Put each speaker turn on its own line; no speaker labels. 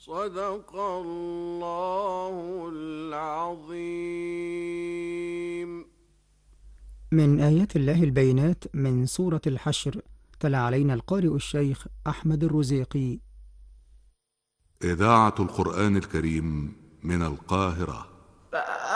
صدق الله العظيم.
من آيات الله البينات من سورة الحشر. تلا علينا القارئ الشيخ أحمد الرزيقي.
إذاعة القرآن الكريم من القاهرة.